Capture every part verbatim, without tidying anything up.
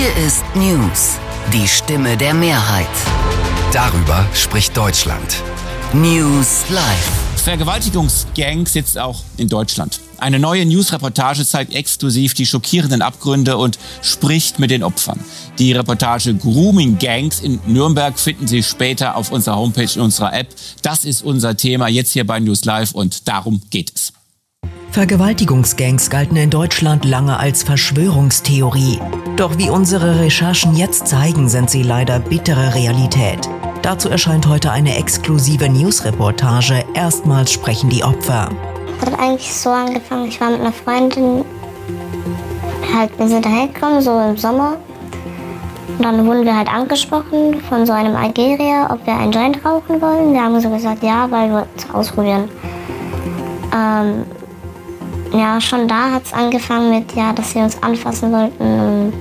Hier ist News, die Stimme der Mehrheit. Darüber spricht Deutschland. News Live. Vergewaltigungsgang sitzt auch in Deutschland. Eine neue News-Reportage zeigt exklusiv die schockierenden Abgründe und spricht mit den Opfern. Die Reportage Grooming Gangs in Nürnberg finden Sie später auf unserer Homepage in unserer App. Das ist unser Thema jetzt hier bei News Live und darum geht es. Vergewaltigungsgangs galten in Deutschland lange als Verschwörungstheorie. Doch wie unsere Recherchen jetzt zeigen, sind sie leider bittere Realität. Dazu erscheint heute eine exklusive News-Reportage. Erstmals sprechen die Opfer. Es hat eigentlich so angefangen, ich war mit einer Freundin, halt, wir sind dahergekommen, so im Sommer. Und dann wurden wir halt angesprochen von so einem Algerier, ob wir einen Joint rauchen wollen. Wir haben so gesagt, ja, weil wir es ausprobieren. Ähm, ja, schon da hat es angefangen mit, ja, dass sie uns anfassen wollten und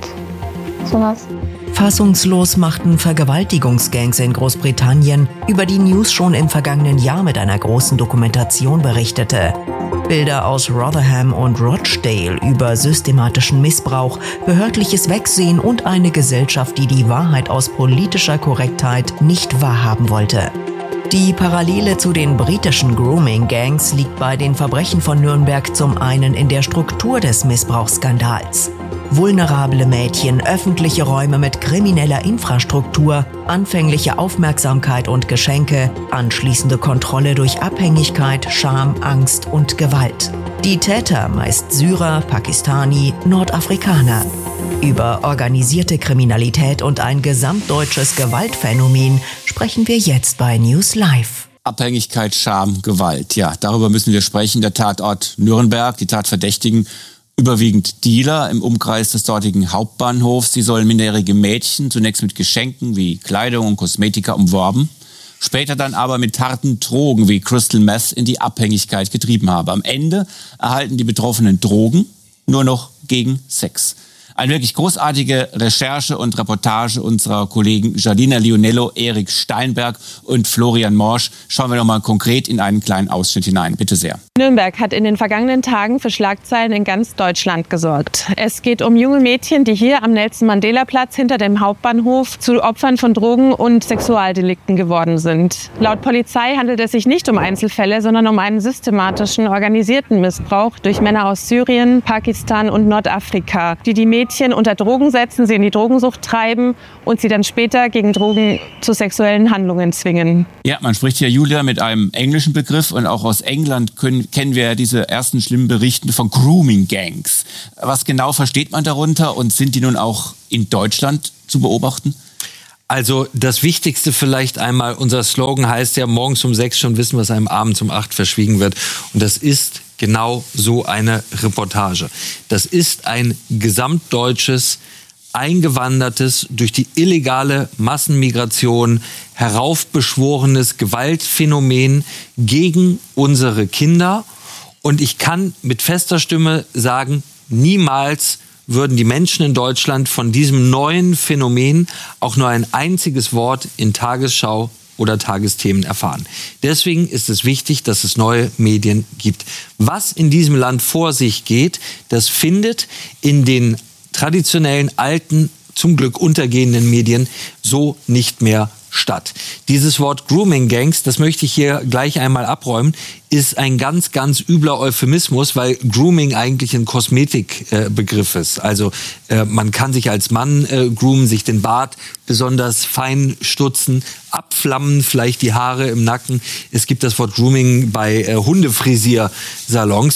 sowas. Fassungslos machten Vergewaltigungsgangs in Großbritannien, über die News schon im vergangenen Jahr mit einer großen Dokumentation berichtete. Bilder aus Rotherham und Rochdale über systematischen Missbrauch, behördliches Wegsehen und eine Gesellschaft, die die Wahrheit aus politischer Korrektheit nicht wahrhaben wollte. Die Parallele zu den britischen Grooming-Gangs liegt bei den Verbrechen von Nürnberg zum einen in der Struktur des Missbrauchsskandals. Vulnerable Mädchen, öffentliche Räume mit krimineller Infrastruktur, anfängliche Aufmerksamkeit und Geschenke, anschließende Kontrolle durch Abhängigkeit, Scham, Angst und Gewalt. Die Täter meist Syrer, Pakistani, Nordafrikaner. Über organisierte Kriminalität und ein gesamtdeutsches Gewaltphänomen sprechen wir jetzt bei News Live. Abhängigkeit, Scham, Gewalt. Ja, darüber müssen wir sprechen. Der Tatort Nürnberg, die Tatverdächtigen, überwiegend Dealer im Umkreis des dortigen Hauptbahnhofs. Sie sollen minderjährige Mädchen zunächst mit Geschenken wie Kleidung und Kosmetika umworben, später dann aber mit harten Drogen wie Crystal Meth in die Abhängigkeit getrieben haben. Am Ende erhalten die Betroffenen Drogen nur noch gegen Sex. Eine wirklich großartige Recherche und Reportage unserer Kollegen Giardina Lionello, Erik Steinberg und Florian Morsch. Schauen wir noch mal konkret in einen kleinen Ausschnitt hinein. Bitte sehr. Nürnberg hat in den vergangenen Tagen für Schlagzeilen in ganz Deutschland gesorgt. Es geht um junge Mädchen, die hier am Nelson-Mandela-Platz hinter dem Hauptbahnhof zu Opfern von Drogen- und Sexualdelikten geworden sind. Laut Polizei handelt es sich nicht um Einzelfälle, sondern um einen systematischen, organisierten Missbrauch durch Männer aus Syrien, Pakistan und Nordafrika, die die Mädchen unter Drogen setzen, sie in die Drogensucht treiben und sie dann später gegen Drogen zu sexuellen Handlungen zwingen. Ja, man spricht hier, Julia, mit einem englischen Begriff und auch aus England können, kennen wir diese ersten schlimmen Berichte von Grooming-Gangs. Was genau versteht man darunter und sind die nun auch in Deutschland zu beobachten? Also das Wichtigste vielleicht einmal, unser Slogan heißt ja, morgens um sechs schon wissen, was einem abends um acht verschwiegen wird. Und das ist genau so eine Reportage. Das ist ein gesamtdeutsches, eingewandertes, durch die illegale Massenmigration heraufbeschworenes Gewaltphänomen gegen unsere Kinder. Und ich kann mit fester Stimme sagen, niemals würden die Menschen in Deutschland von diesem neuen Phänomen auch nur ein einziges Wort in Tagesschau oder Tagesthemen erfahren. Deswegen ist es wichtig, dass es neue Medien gibt. Was in diesem Land vor sich geht, das findet in den traditionellen, alten, zum Glück untergehenden Medien so nicht mehr statt. Dieses Wort Grooming Gangs, das möchte ich hier gleich einmal abräumen, ist ein ganz, ganz übler Euphemismus, weil Grooming eigentlich ein Kosmetikbegriff äh, ist. Also äh, man kann sich als Mann äh, groomen, sich den Bart besonders fein stutzen, abflammen, vielleicht die Haare im Nacken. Es gibt das Wort Grooming bei äh, Hundefrisiersalons.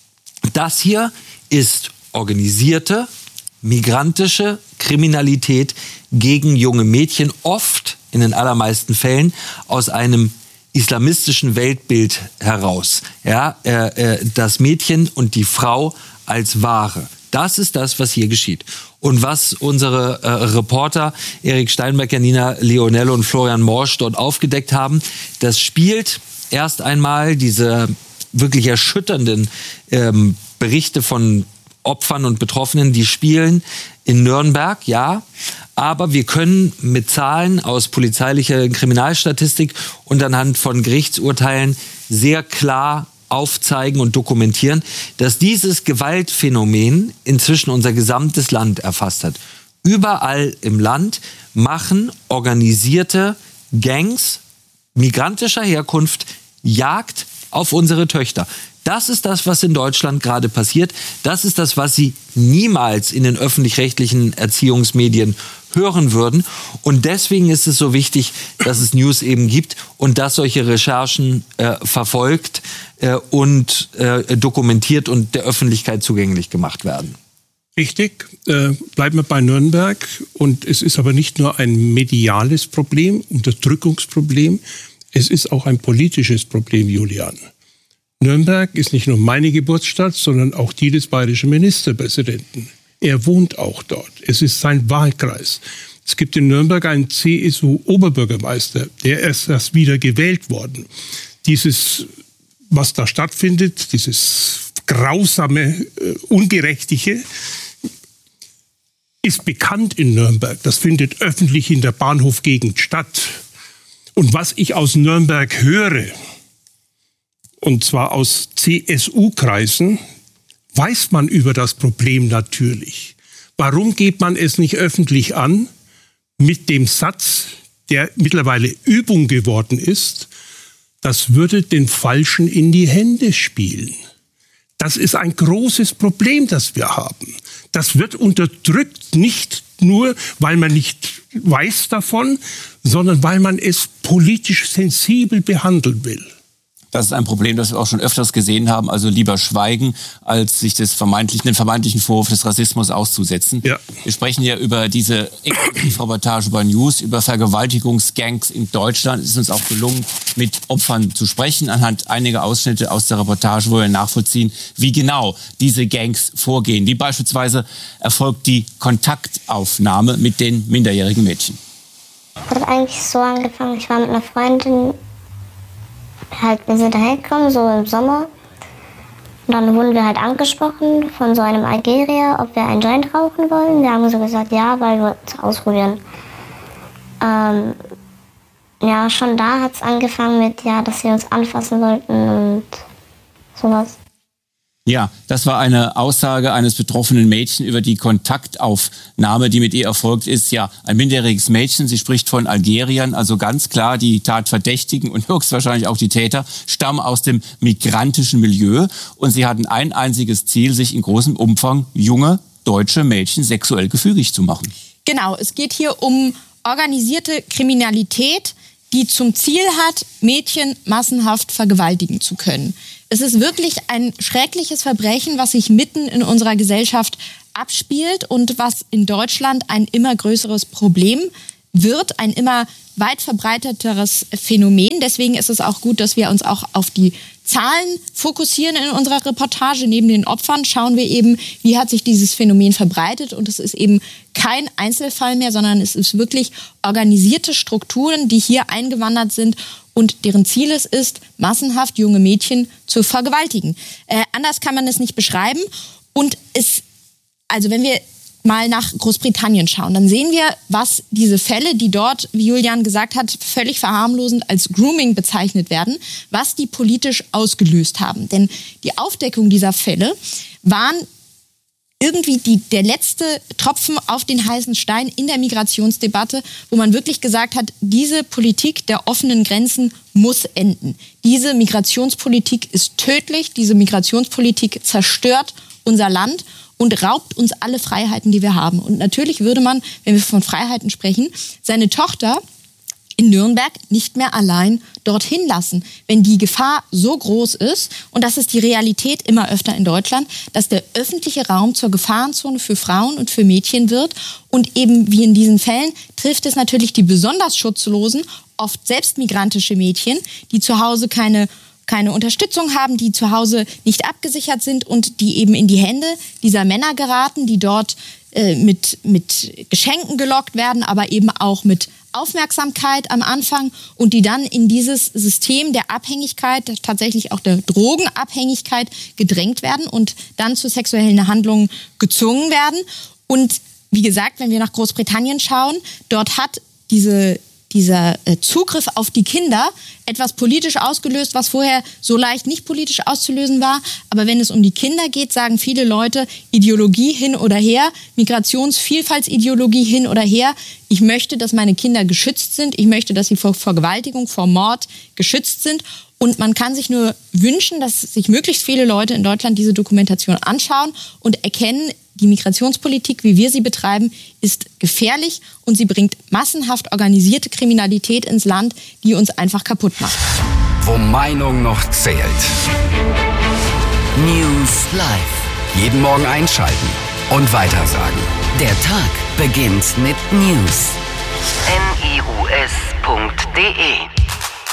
Das hier ist organisierte, migrantische Kriminalität gegen junge Mädchen, oft in den allermeisten Fällen aus einem islamistischen Weltbild heraus. Ja, äh, äh, das Mädchen und die Frau als Ware. Das ist das, was hier geschieht. Und was unsere äh, Reporter Erik Steinberg, Giardina Lionello und Florian Morsch dort aufgedeckt haben, das spielt erst einmal diese wirklich erschütternden ähm, Berichte von Opfern und Betroffenen, die spielen in Nürnberg, ja, aber wir können mit Zahlen aus polizeilicher Kriminalstatistik und anhand von Gerichtsurteilen sehr klar aufzeigen und dokumentieren, dass dieses Gewaltphänomen inzwischen unser gesamtes Land erfasst hat. Überall im Land machen organisierte Gangs migrantischer Herkunft Jagd auf unsere Töchter. Das ist das, was in Deutschland gerade passiert. Das ist das, was Sie niemals in den öffentlich-rechtlichen Erziehungsmedien hören würden. Und deswegen ist es so wichtig, dass es News eben gibt und dass solche Recherchen äh, verfolgt äh, und äh, dokumentiert und der Öffentlichkeit zugänglich gemacht werden. Richtig, äh, bleiben wir bei Nürnberg. Und es ist aber nicht nur ein mediales Problem, Unterdrückungsproblem, es ist auch ein politisches Problem, Julian. Nürnberg ist nicht nur meine Geburtsstadt, sondern auch die des bayerischen Ministerpräsidenten. Er wohnt auch dort. Es ist sein Wahlkreis. Es gibt in Nürnberg einen C S U-Oberbürgermeister, der ist erst wieder gewählt worden. Dieses, was da stattfindet, dieses grausame, äh, ungerechtige, ist bekannt in Nürnberg. Das findet öffentlich in der Bahnhofgegend statt. Und was ich aus Nürnberg höre, und zwar aus C S U-Kreisen, weiß man über das Problem natürlich. Warum geht man es nicht öffentlich an mit dem Satz, der mittlerweile Übung geworden ist, das würde den Falschen in die Hände spielen. Das ist ein großes Problem, das wir haben. Das wird unterdrückt, nicht nur, weil man nicht weiß davon, sondern weil man es politisch sensibel behandeln will. Das ist ein Problem, das wir auch schon öfters gesehen haben. Also lieber schweigen, als sich des vermeintlichen, den vermeintlichen Vorwurf des Rassismus auszusetzen. Ja. Wir sprechen ja über diese Reportage bei News, über Vergewaltigungsgangs in Deutschland. Es ist uns auch gelungen, mit Opfern zu sprechen, anhand einiger Ausschnitte aus der Reportage, wo wir nachvollziehen, wie genau diese Gangs vorgehen. Wie beispielsweise erfolgt die Kontaktaufnahme mit den minderjährigen Mädchen. Das hat eigentlich so angefangen, ich war mit einer Freundin, halt, wir sind daher gekommen, so im Sommer. Und dann wurden wir halt angesprochen von so einem Algerier, ob wir einen Joint rauchen wollen. Wir haben so gesagt, ja, weil wir es ausprobieren. Ähm, ja, schon da hat es angefangen mit, ja, dass wir uns anfassen wollten und sowas. Ja, das war eine Aussage eines betroffenen Mädchen über die Kontaktaufnahme, die mit ihr erfolgt ist. Ja, ein minderjähriges Mädchen, sie spricht von Algeriern, also ganz klar, die Tatverdächtigen und höchstwahrscheinlich auch die Täter stammen aus dem migrantischen Milieu und sie hatten ein einziges Ziel, sich in großem Umfang junge deutsche Mädchen sexuell gefügig zu machen. Genau, es geht hier um organisierte Kriminalität, die zum Ziel hat, Mädchen massenhaft vergewaltigen zu können. Es ist wirklich ein schreckliches Verbrechen, was sich mitten in unserer Gesellschaft abspielt und was in Deutschland ein immer größeres Problem wird, ein immer weit verbreiteteres Phänomen. Deswegen ist es auch gut, dass wir uns auch auf die Zahlen fokussieren in unserer Reportage. Neben den Opfern schauen wir eben, wie hat sich dieses Phänomen verbreitet. Und es ist eben kein Einzelfall mehr, sondern es ist wirklich organisierte Strukturen, die hier eingewandert sind und deren Ziel es ist, massenhaft junge Mädchen zu vergewaltigen. Äh, anders kann man es nicht beschreiben. Und es, also wenn wir mal nach Großbritannien schauen, dann sehen wir, was diese Fälle, die dort, wie Julian gesagt hat, völlig verharmlosend als Grooming bezeichnet werden, was die politisch ausgelöst haben. Denn die Aufdeckung dieser Fälle waren irgendwie die, der letzte Tropfen auf den heißen Stein in der Migrationsdebatte, wo man wirklich gesagt hat, diese Politik der offenen Grenzen muss enden. Diese Migrationspolitik ist tödlich, diese Migrationspolitik zerstört unser Land und raubt uns alle Freiheiten, die wir haben. Und natürlich würde man, wenn wir von Freiheiten sprechen, seine Tochter in Nürnberg nicht mehr allein dorthin lassen, wenn die Gefahr so groß ist, und das ist die Realität immer öfter in Deutschland, dass der öffentliche Raum zur Gefahrenzone für Frauen und für Mädchen wird. Und eben wie in diesen Fällen trifft es natürlich die besonders Schutzlosen, oft selbst migrantische Mädchen, die zu Hause keine keine Unterstützung haben, die zu Hause nicht abgesichert sind und die eben in die Hände dieser Männer geraten, die dort äh, mit, mit Geschenken gelockt werden, aber eben auch mit Aufmerksamkeit am Anfang und die dann in dieses System der Abhängigkeit, tatsächlich auch der Drogenabhängigkeit gedrängt werden und dann zu sexuellen Handlungen gezwungen werden. Und wie gesagt, wenn wir nach Großbritannien schauen, dort hat diese dieser äh, Zugriff auf die Kinder etwas politisch ausgelöst, was vorher so leicht nicht politisch auszulösen war. Aber wenn es um die Kinder geht, sagen viele Leute, Ideologie hin oder her, Migrationsvielfaltsideologie hin oder her. Ich möchte, dass meine Kinder geschützt sind. Ich möchte, dass sie vor Vergewaltigung, vor Mord geschützt sind. Und man kann sich nur wünschen, dass sich möglichst viele Leute in Deutschland diese Dokumentation anschauen und erkennen, die Migrationspolitik, wie wir sie betreiben, ist gefährlich und sie bringt massenhaft organisierte Kriminalität ins Land, die uns einfach kaputt macht. Wo Meinung noch zählt. News Live. Jeden Morgen einschalten und weitersagen. Der Tag beginnt mit News. N I U S punkt D E